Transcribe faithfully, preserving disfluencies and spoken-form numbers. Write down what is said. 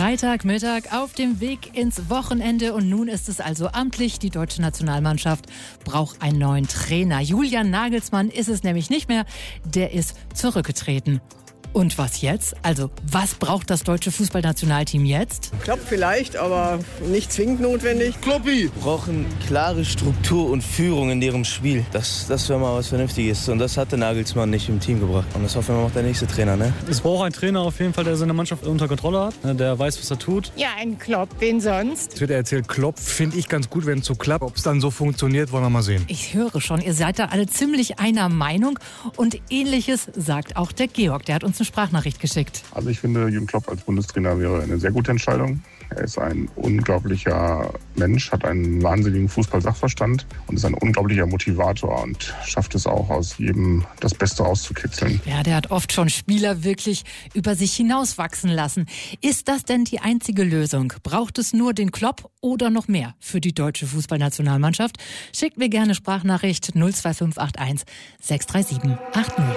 Freitagmittag auf dem Weg ins Wochenende und nun ist es also amtlich. Die deutsche Nationalmannschaft braucht einen neuen Trainer. Julian Nagelsmann ist es nämlich nicht mehr. Der ist zurückgetreten. Und was jetzt? Also, was braucht das deutsche Fußballnationalteam jetzt? Klappt vielleicht, aber nicht zwingend notwendig. Kloppi! Brauchen klare Struktur und Führung in ihrem Spiel. Das, das wäre mal was Vernünftiges. Und das hatte Nagelsmann nicht im Team gebracht. Und das hoffen wir, macht der nächste Trainer, ne? Es braucht einen Trainer auf jeden Fall, der seine Mannschaft unter Kontrolle hat, der weiß, was er tut. Ja, ein Klopp, wen sonst? Es wird erzählt, Klopp finde ich ganz gut, wenn es so klappt. Ob es dann so funktioniert, wollen wir mal sehen. Ich höre schon, ihr seid da alle ziemlich einer Meinung. Und Ähnliches sagt auch der Georg. Der hat uns eine Sprachnachricht geschickt. Also ich finde, Jürgen Klopp als Bundestrainer wäre eine sehr gute Entscheidung. Er ist ein unglaublicher Mensch, hat einen wahnsinnigen Fußball-Sachverstand und ist ein unglaublicher Motivator und schafft es auch, aus jedem das Beste rauszukitzeln. Ja, der hat oft schon Spieler wirklich über sich hinauswachsen lassen. Ist das denn die einzige Lösung? Braucht es nur den Klopp oder noch mehr für die deutsche Fußballnationalmannschaft? Schickt mir gerne Sprachnachricht null zwei fünf acht eins sechs drei sieben acht null.